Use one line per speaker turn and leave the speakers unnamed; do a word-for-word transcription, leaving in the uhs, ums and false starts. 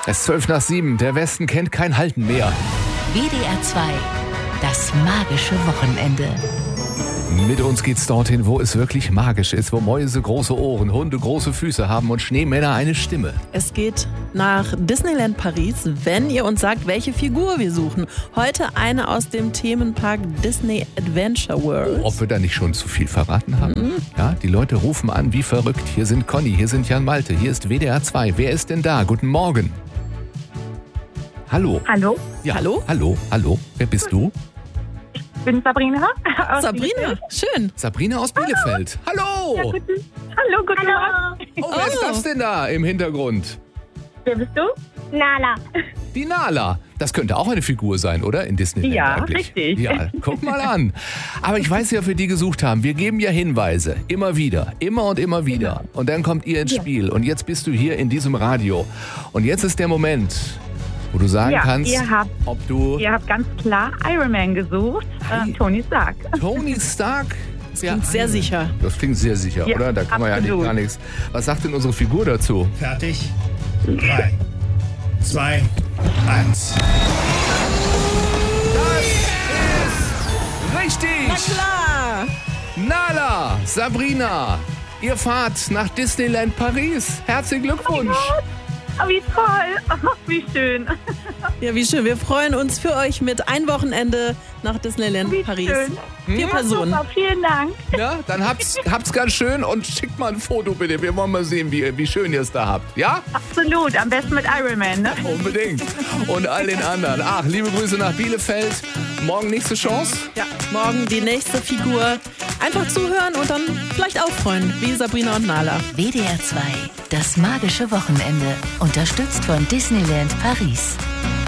Es ist zwölf nach sieben. Der Westen kennt kein Halten mehr.
W D R zwei, das magische Wochenende.
Mit uns geht's dorthin, wo es wirklich magisch ist, wo Mäuse große Ohren, Hunde große Füße haben und Schneemänner eine Stimme.
Es geht nach Disneyland Paris, wenn ihr uns sagt, welche Figur wir suchen. Heute eine aus dem Themenpark Disney Adventure World.
Ob wir da nicht schon zu viel verraten haben? Mhm. Ja, die Leute rufen an wie verrückt. Hier sind Conny, hier sind Jan Malte, hier ist W D R zwei. Wer ist denn da? Guten Morgen. Hallo.
Hallo.
Ja,
Hallo?
Hallo, hallo. Wer bist du?
Ich bin Sabrina. Aus
Sabrina,
Bielefeld.
schön.
Sabrina aus Bielefeld. Hallo.
Ja, guten, hallo, guten Morgen.
Oh, wer ist
Oh.
das denn da im Hintergrund?
Wer bist du? Nala.
Die Nala. Das könnte auch eine Figur sein, oder? In Disneyland
Ja,
eigentlich.
richtig.
Ja, guck mal an. Aber ich weiß ja, für die gesucht haben. Wir geben ja Hinweise. Immer wieder. Immer und immer wieder. Und dann kommt ihr ins
Ja.
Spiel. Und jetzt bist du hier in diesem Radio. Und jetzt ist der Moment, wo du sagen
Ja,
kannst,
ihr habt-
ob du
Ihr habt ganz klar Iron Man gesucht.
Hi.
Äh, Tony Stark.
Tony Stark... Das
klingt sehr sicher.
Das klingt sehr sicher,
Ja,
oder? Da kann man ja nicht
absolut.
gar nichts. Was sagt denn unsere Figur dazu?
Fertig. Drei, zwei, eins.
Richtig!
Na klar.
Nala, Sabrina, ihr fahrt nach Disneyland Paris. Herzlichen Glückwunsch.
Oh, wie toll. Oh, wie schön.
Ja, wie schön. Wir freuen uns für euch mit ein Wochenende nach Disneyland
Wie
Paris.
schön.
Vier Personen.
Super, vielen Dank.
Ja, dann habt's, habt's ganz schön und schickt mal ein Foto bitte. Wir wollen mal sehen, wie, wie schön ihr es da habt. Ja?
Absolut. Am besten mit Iron Man, ne?
Unbedingt. Und all den anderen. Ach, liebe Grüße nach Bielefeld. Morgen nächste Chance.
Ja, morgen die nächste Figur. Einfach zuhören und dann vielleicht auch freuen, wie Sabrina und Nala.
W D R zwei, das magische Wochenende. Unterstützt von Disneyland Paris.